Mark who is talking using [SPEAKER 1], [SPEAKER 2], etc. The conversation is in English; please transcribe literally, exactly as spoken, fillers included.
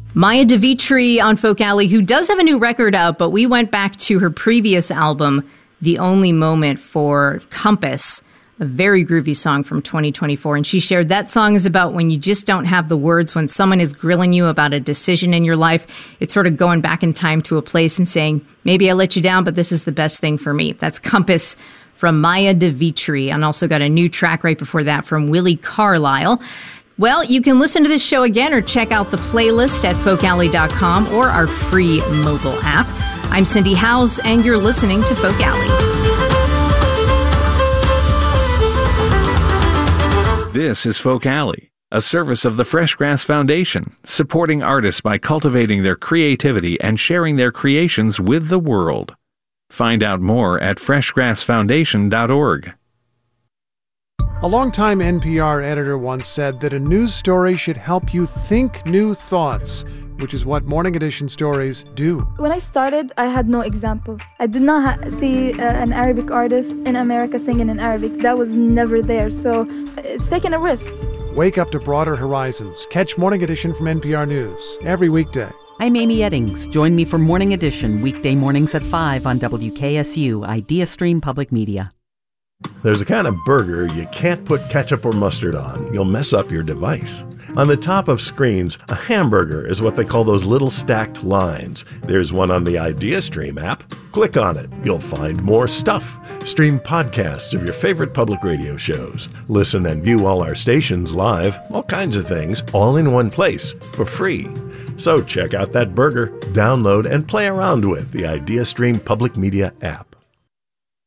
[SPEAKER 1] Maya DeVitri on Folk Alley, who does have a new record out, but we went back to her previous album, The Only Moment, for Compass, a very groovy song from twenty twenty-four. And she shared that song is about when you just don't have the words, when someone is grilling you about a decision in your life. It's sort of going back in time to a place and saying, maybe I let you down, but this is the best thing for me. That's Compass from Maya DeVitri. And also got a new track right before that from Willie Carlisle. Well, you can listen to this show again or check out the playlist at folk alley dot com or our free mobile app. I'm Cindy Howes, and you're listening to Folk Alley.
[SPEAKER 2] This is Folk Alley, a service of the Fresh Grass Foundation, supporting artists by cultivating their creativity and sharing their creations with the world. Find out more at fresh grass foundation dot org.
[SPEAKER 3] A longtime N P R editor once said that a news story should help you think new thoughts, which is what Morning Edition stories do.
[SPEAKER 4] When I started, I had no example. I did not ha- see uh, an Arabic artist in America singing in Arabic. That was never there, so it's taking a risk.
[SPEAKER 3] Wake up to broader horizons. Catch Morning Edition from N P R News every weekday.
[SPEAKER 5] I'm Amy Eddings. Join me for Morning Edition, weekday mornings at five on W K S U, IdeaStream Public Media.
[SPEAKER 6] There's a kind of burger you can't put ketchup or mustard on. You'll mess up your device. On the top of screens, a hamburger is what they call those little stacked lines. There's one on the IdeaStream app. Click on it. You'll find more stuff. Stream podcasts of your favorite public radio shows. Listen and view all our stations live. All kinds of things, all in one place, for free. So check out that burger, download, and play around with the IdeaStream Public Media app.